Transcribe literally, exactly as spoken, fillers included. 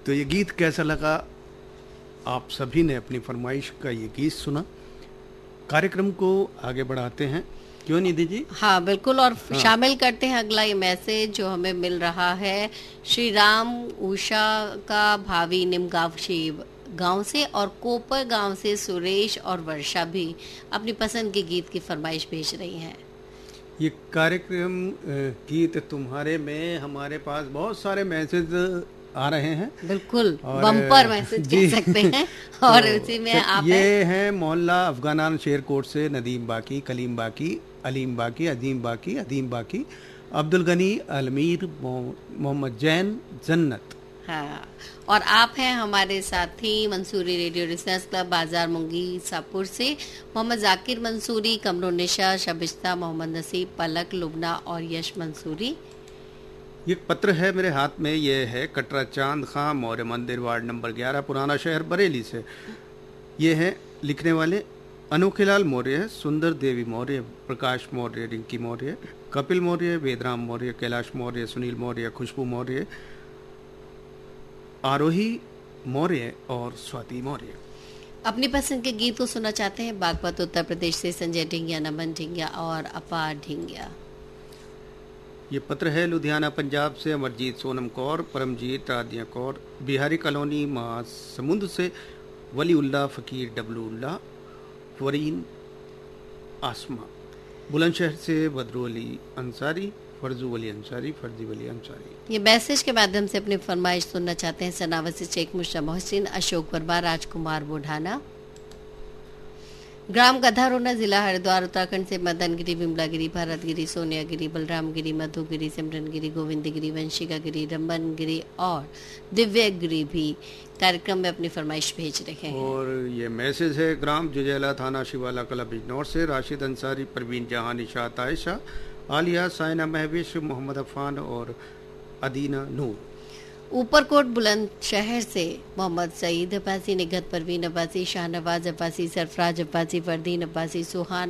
तो ये गीत कैसा लगा? आप सभी ने अपनी फरमाइश का ये गीत सुना। कार्यक्रम को आगे बढ़ाते हैं, क्यों निधि जी? हाँ बिल्कुल, और हाँ। शामिल करते हैं अगला ये मैसेज जो हमें मिल रहा है श्री राम उषा का भावी निमगावशी गांव से, और कोपर गांव से सुरेश और वर्षा भी अपनी पसंद के गीत की फरमाइश भेज रही हैं। ये कार्यक्रम गीत तुम्हारे में हमारे पास बहुत सारे मैसेज आ रहे हैं। बिल्कुल, बम्पर मैसेज कह सकते हैं। और तो उसी में आप ये हैं मोहल्ला अफगानान शेरकोट से नदीम बाकी, कलीम बाकी, अलीम बाकी, अजीम बाकी, अदीम बाकी, अब्दुल गनी, अलमीर, मोहम्मद जैन, जन्नत। हाँ, और आप हैं हमारे साथी मंसूरी रेडियो लिसनर्स क्लब बाजार मुंगी सापुर से मोहम्मद जाकिर मंसूरी, कमरुन्निशा, शबिश्ता, मोहम्मद नसीब, पलक, लुबना और यश मंसूरी। ये पत्र है मेरे हाथ में, ये है कटरा चांद खां मौर्य मंदिर वार्ड नंबर ग्यारह पुराना शहर बरेली से। ये है लिखने वाले अनोखीलाल मौर्य, सुंदर देवी मौर्य, प्रकाश मौर्य, रिंकी मौर्य, कपिल मौर्य, वेदराम मौर्य, कैलाश मौर्य, सुनील मौर्य, खुशबू मौर्य, आरोही मौर्य और स्वाति मौर्य। अपनी पसंद के गीत को सुनना चाहते हैं बागपत उत्तर प्रदेश से संजय ढिंगिया, नमन ढिंगिया और अपार ढिंगिया। ये पत्र है लुधियाना पंजाब से अमरजीत सोनम कौर, परमजीत, राधिया कौर, बिहारी कॉलोनी महासमुंद से वलीउल्लाह फ़कीर, डबलुल्लाह, फरीन, आसमा, बुलंदशहर से बदरू अली अंसारी, फर्जू अली अंसारी, फर्जी अली अंसारी। ये मैसेज के माध्यम से अपनी फरमाइश सुनना चाहते हैं सनावत से शेख मुश्ता मोहसिन, अशोक वर्मा, राजकुमार बुढ़ाना। ग्राम गधारोना, जिला हरिद्वार, उत्तराखंड से मदन गिरी, विमला गिरी, भारत गिरी, सोनिया गिरी, बलराम गिरी, मधु गिरी, सिमरन गिरी, गोविंद गिरी, वंशिका गिरी, रमन गिरी और दिव्य गिरी भी कार्यक्रम में अपनी फरमाइश भेज रहे हैं। और ये मैसेज है ग्राम जुजैला, थाना शिवाला कला बिजनौर से राशिद अंसारी, परवीन जहान, इशात आयशा, आलिया, साइना महविश, मोहम्मद अफान और अदीना नूर। ऊपरकोट बुलंदशहर से मोहम्मद सईद अब्बासी, निगत परवीन अब्बासी, शाहनवाज अब्बासी, सरफराज अब्बासी, फरदीन अब्बासी, सुहान